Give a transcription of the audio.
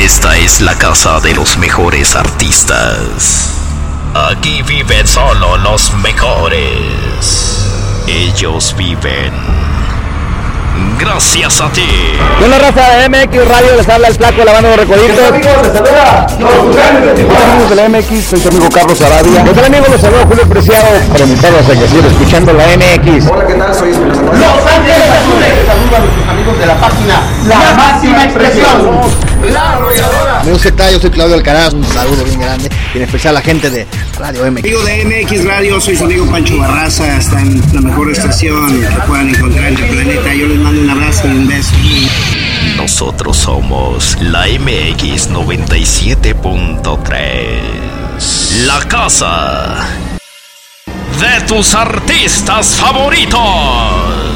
Esta es la casa de los mejores artistas. Aquí viven solo los mejores. Ellos viven gracias a ti. Con la raza de MX Radio les habla el flaco lavando los recoditos. ¿Qué tal, amigos? Les saluda los Tucanes de Tijuana. Amigos de la MX, soy su amigo Carlos Arabia. ¿Qué tal, amigos? Los saluda Julio Preciado para invitarlos a que sigan escuchando la MX. Hola, ¿qué tal? Soy Espinosa. Los Ángeles Azules. Saludos a nuestros amigos de la página La Máxima Expresión. La Arrolladora. Amigos, ¿qué tal? Yo soy Claudio Alcaraz, un saludo bien grande, y en especial a la gente de Radio MX. Amigo de MX Radio, soy su amigo Pancho Barraza, está en la mejor estación que puedan encontrar en el planeta. Yo les mando un abrazo y un beso. Nosotros somos la MX 97.3. La casa de tus artistas favoritos.